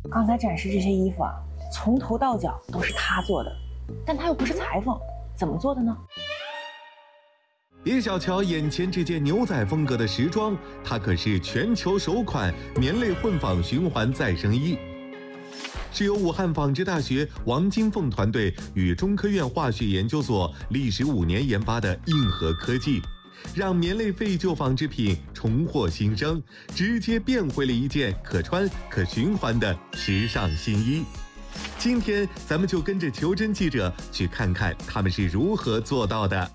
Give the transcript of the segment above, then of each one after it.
刚才展示这些衣服啊，从头到脚都是他做的，但他又不是裁缝，怎么做的呢？ 别小瞧眼前这件牛仔风格的时装，它可是全球首款棉类混纺循环再生衣，是由武汉纺织大学王金凤团队与中科院化学研究所历时5年研发的硬核科技，让棉类废旧纺织品重获新生，直接变回了一件可穿可循环的时尚新衣。今天咱们就跟着裘真记者去看看他们是如何做到的。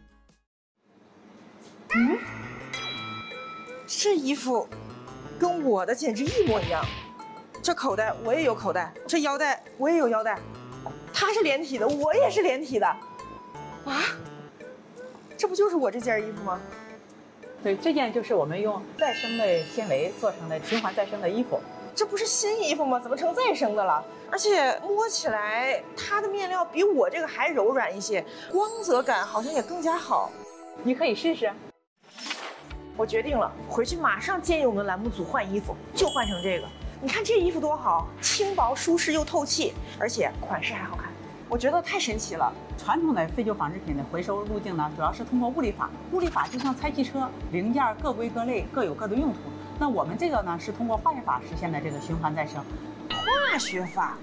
这衣服跟我的简直一模一样，这口袋我也有口袋，这腰带我也有腰带，它是连体的，我也是连体的，啊，这不就是我这件衣服吗？ 对，这件就是我们用再生的纤维做成的循环再生的衣服。 这不是新衣服吗？怎么成再生的了？而且摸起来它的面料比我这个还柔软一些，光泽感好像也更加好。 你可以试试。 我决定了，回去马上建议我们栏目组换衣服，就换成这个。你看这衣服多好，轻薄舒适又透气，而且款式还好看，我觉得太神奇了。 传统的废旧纺织品的回收路径呢，主要是通过物理法。物理法就像拆汽车，零件各归各类，各有各的用途。那我们这个呢，是通过化学法实现的这个循环再生。 化学法。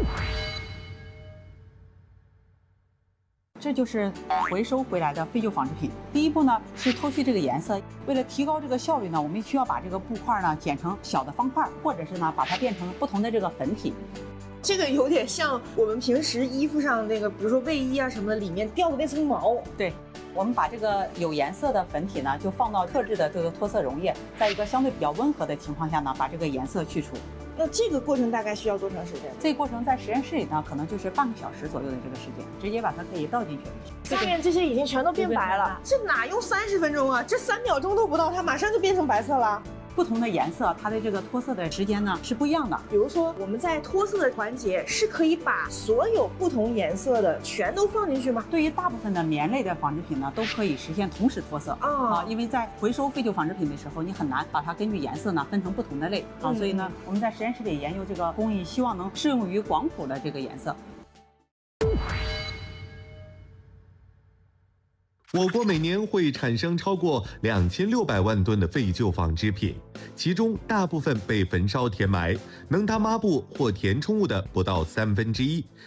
这就是回收回来的废旧纺织品。第一步呢是脱去这个颜色，为了提高这个效率呢，我们需要把这个布块呢剪成小的方块，或者是呢把它变成不同的这个粉体。 这个有点像我们平时衣服上那个，比如说卫衣啊什么的，里面掉的那层毛。 对，我们把这个有颜色的粉体呢，就放到特制的这个脱色溶液，在一个相对比较温和的情况下呢，把这个颜色去除。 那这个过程大概需要多长时间？ 这个过程在实验室里呢，可能就是半个小时左右的这个时间，直接把它可以倒进去。 下面这些已经全都变白了，这哪用30分钟啊？这3秒钟都不到，它马上就变成白色了。 不同的颜色，它的这个脱色的时间呢是不一样的。 比如说，我们在脱色的环节是可以把所有不同颜色的全都放进去吗？ 对于大部分的棉类的纺织品呢，都可以实现同时脱色因为在回收废旧纺织品的时候，你很难把它根据颜色呢分成不同的类所以呢，我们在实验室里研究这个工艺，希望能适用于广谱的这个颜色。 我国每年会产生超过2600万吨的废旧纺织品，其中大部分被焚烧填埋，能当抹布或填充物的不到1/3，